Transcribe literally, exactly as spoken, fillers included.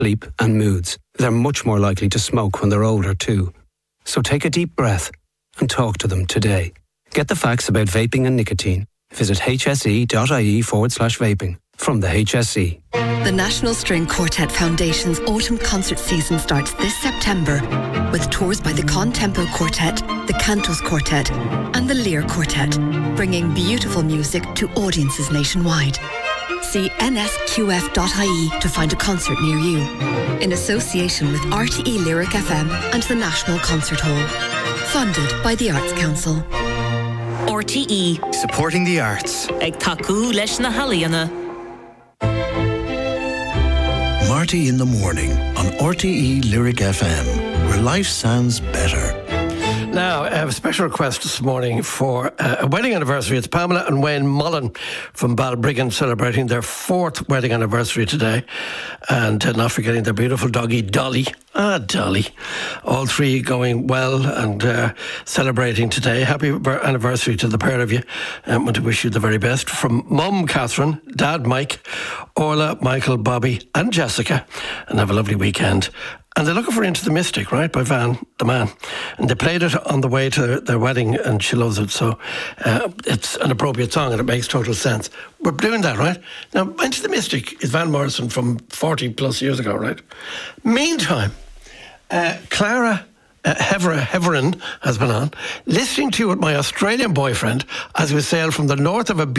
sleep and moods. They're much more likely to smoke when they're older too. So take a deep breath and talk to them today. Get the facts about vaping and nicotine. Visit hse.ie forward slash vaping. From the H S E. The National String Quartet Foundation's autumn concert season starts this September with tours by the Contempo Quartet, the Cantos Quartet and the Lear Quartet, bringing beautiful music to audiences nationwide. See n s q f dot i e to find a concert near you. In association with R T E Lyric F M and the National Concert Hall. Funded by the Arts Council. R T E. Supporting the arts. Ag taku leis na haliana. Marty in the Morning on R T E Lyric F M, where life sounds better. Now, I have a special request this morning for uh, a wedding anniversary. It's Pamela and Wayne Mullen from Balbriggan celebrating their fourth wedding anniversary today. And uh, not forgetting their beautiful doggy, Dolly. Ah, Dolly. All three going well and uh, celebrating today. Happy anniversary to the pair of you. I want to wish you the very best. From Mum, Catherine, Dad, Mike, Orla, Michael, Bobby and Jessica. And have a lovely weekend. And they're looking for Into the Mystic, right, by Van, the man. And they played it on the way to their wedding and she loves it. So uh, it's an appropriate song and it makes total sense. We're doing that, right? Now, Into the Mystic is Van Morrison from forty plus years ago, right? Meantime, uh, Clara uh, Hever- Heverin has been on, listening to you with my Australian boyfriend as we sail from the north of a